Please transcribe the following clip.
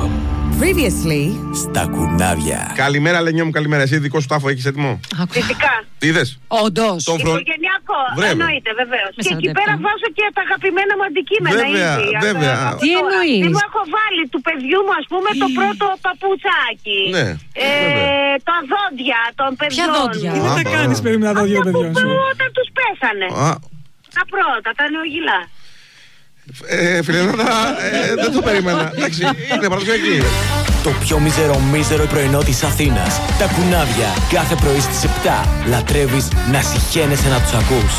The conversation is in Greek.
Gmail.com. Previously. Στα κουνάβια. Καλημέρα, Λενιό μου, καλημέρα. Εσύ δικό σου τάφο έχεις έτοιμο? Φυσικά. Τι είδες? Όντως. Οικογενειακό. Εννοείται, βεβαίως. Και εκεί πέρα βάζω και τα αγαπημένα μου αντικείμενα. Βέβαια, ήδη, βέβαια. Τι εννοείς? Μου έχω βάλει του παιδιού μου, ας πούμε, το πρώτο παπουτσάκι. Ναι. Τα δόντια των παιδιών. Ποια δόντια? Τι θα κάνεις περί με τα δόντια των παιδιών σου? Όταν τους πέσανε. Τα πρώτα, τα νεογυλά. Φιλενάδα, δεν το περίμενα. Εντάξει, είναι παραδοσιακή. Το πιο μίζερο πρωινό της Αθήνας. Τα κουνάβια. Κάθε πρωί στις 7. Λατρεύεις να συχαίνεσαι να τους ακούς.